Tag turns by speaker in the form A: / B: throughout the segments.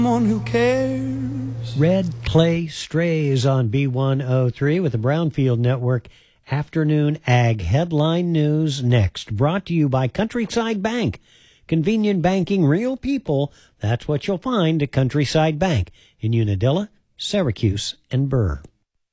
A: Someone who cares.
B: Red Clay Strays on B103 with the Brownfield Network. Afternoon Ag Headline News next. Brought to you by Countryside Bank. Convenient banking, real people. That's what you'll find at Countryside Bank in Unadilla, Syracuse, and Burr.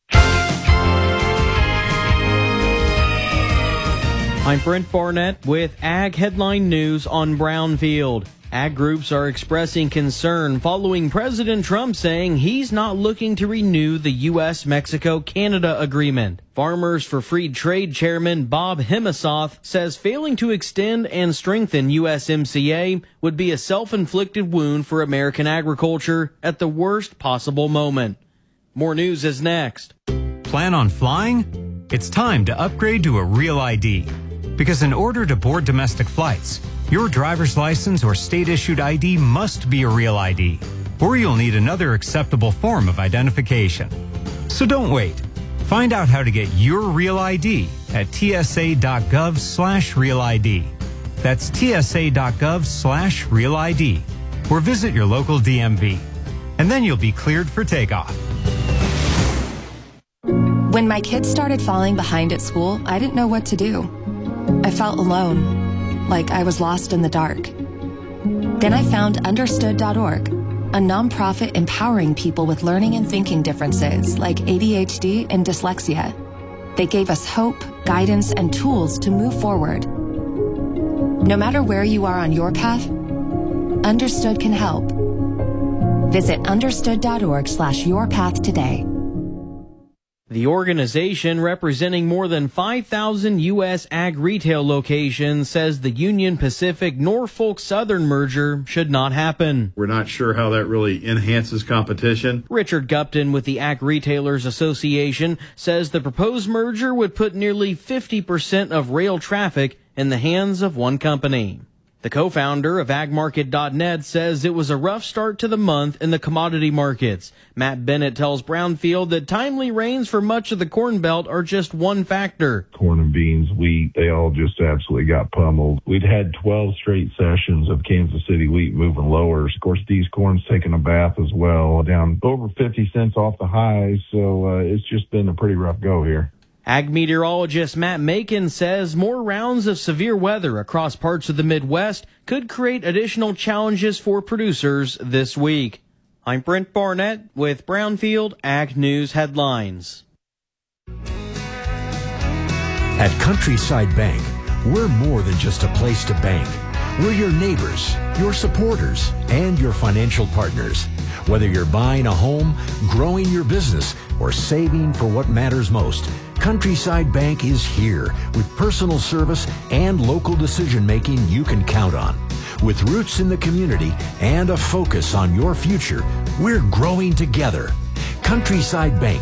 C: I'm Brent Barnett with Ag Headline News on Brownfield. Ag groups are expressing concern following President Trump saying he's not looking to renew the U.S.-Mexico-Canada agreement. Farmers for Free Trade Chairman Bob Himmelsoth says failing to extend and strengthen USMCA would be a self-inflicted wound for American agriculture at the worst possible moment. More news is next.
D: Plan on flying? It's time to upgrade to a Real ID. Because in order to board domestic flights, your driver's license or state-issued ID must be a Real ID, or you'll need another acceptable form of identification. So don't wait. Find out how to get your Real ID at tsa.gov/Real ID. That's tsa.gov/Real ID, or visit your local DMV. And then you'll be cleared for takeoff.
E: When my kids started falling behind at school, I didn't know what to do. I felt alone, like I was lost in the dark. Then I found Understood.org, a nonprofit empowering people with learning and thinking differences like ADHD and dyslexia. They gave us hope, guidance, and tools to move forward. No matter where you are on your path, Understood can help. Visit Understood.org/yourpath today.
C: The organization, representing more than 5,000 U.S. ag retail locations, says the Union Pacific Norfolk Southern merger should not happen.
F: We're not sure how that really enhances competition.
C: Richard Gupton with the Ag Retailers Association says the proposed merger would put nearly 50% of rail traffic in the hands of one company. The co-founder of agmarket.net says it was a rough start to the month in the commodity markets. Matt Bennett tells Brownfield that timely rains for much of the Corn Belt are just one factor.
G: Corn and beans, wheat, they all just absolutely got pummeled. We'd had 12 straight sessions of Kansas City wheat moving lower. Of course, these corn's taking a bath as well, down over 50 cents off the highs, so it's just been a pretty rough go here.
C: Ag meteorologist Matt Macon says more rounds of severe weather across parts of the Midwest could create additional challenges for producers this week. I'm Brent Barnett with Brownfield Ag News Headlines.
H: At Countryside Bank, we're more than just a place to bank. We're your neighbors, your supporters, and your financial partners. Whether you're buying a home, growing your business, or saving for what matters most, Countryside Bank is here with personal service and local decision-making you can count on. With roots in the community and a focus on your future, we're growing together. Countryside Bank.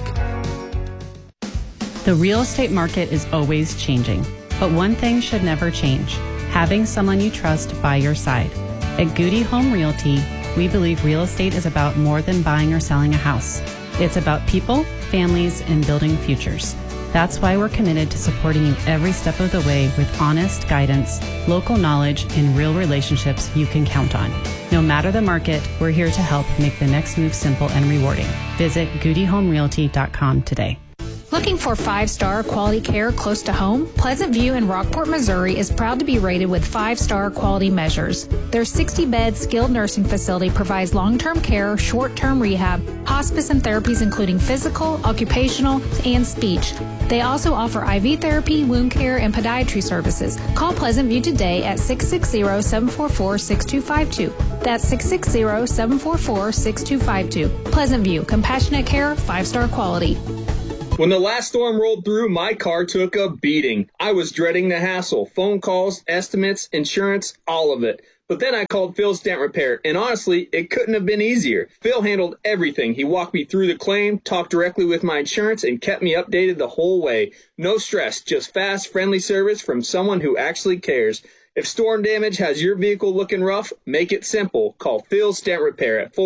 I: The real estate market is always changing, but one thing should never change: having someone you trust by your side. At Goody Home Realty, we believe real estate is about more than buying or selling a house. It's about people, families, and building futures. That's why we're committed to supporting you every step of the way with honest guidance, local knowledge, and real relationships you can count on. No matter the market, we're here to help make the next move simple and rewarding. Visit goodyhomerealty.com today.
J: Looking for 5-star quality care close to home? Pleasant View in Rockport, Missouri is proud to be rated with 5-star quality measures. Their 60-bed skilled nursing facility provides long-term care, short-term rehab, hospice and therapies including physical, occupational, and speech. They also offer IV therapy, wound care, and podiatry services. Call Pleasant View today at 660-744-6252. That's 660-744-6252. Pleasant View, compassionate care, 5-star quality.
K: When the last storm rolled through, my car took a beating. I was dreading the hassle, phone calls, estimates, insurance, all of it. But then I called Phil's Dent Repair, and honestly, it couldn't have been easier. Phil handled everything. He walked me through the claim, talked directly with my insurance, and kept me updated the whole way. No stress, just fast, friendly service from someone who actually cares. If storm damage has your vehicle looking rough, make it simple. Call Phil's Dent Repair at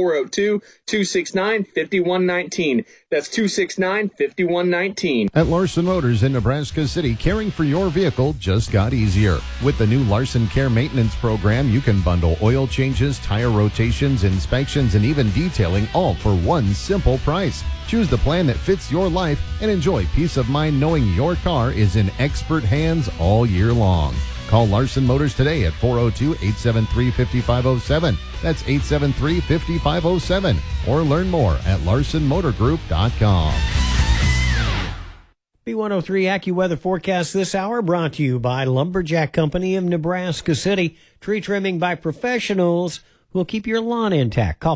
K: 402-269-5119. That's 269-5119.
L: At Larson Motors in Nebraska City, caring for your vehicle just got easier. With the new Larson Care Maintenance Program, you can bundle oil changes, tire rotations, inspections, and even detailing all for one simple price. Choose the plan that fits your life and enjoy peace of mind knowing your car is in expert hands all year long. Call Larson Motors today at 402-873-5507. That's 873-5507. Or learn more at LarsonMotorGroup.com.
B: B103 AccuWeather forecast this hour brought to you by Lumberjack Company of Nebraska City. Tree trimming by professionals who will keep your lawn intact. Call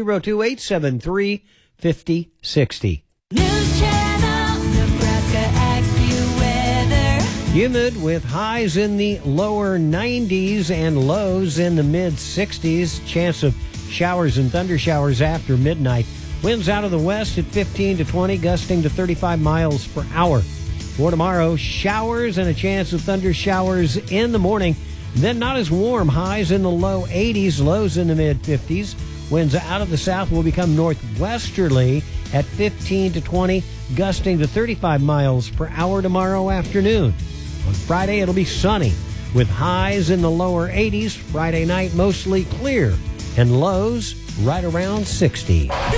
B: 402-873-5060.
M: News Channel, Nebraska AccuWeather.
B: Humid with highs in the lower 90s and lows in the mid-60s. Chance of showers and thunder showers after midnight. Winds out of the west at 15 to 20, gusting to 35 miles per hour. For tomorrow, showers and a chance of thunder showers in the morning. Then not as warm. Highs in the low 80s, lows in the mid-50s. Winds out of the south will become northwesterly at 15 to 20, gusting to 35 miles per hour tomorrow afternoon. On Friday, it'll be sunny with highs in the lower 80s. Friday night, mostly clear and lows right around 60.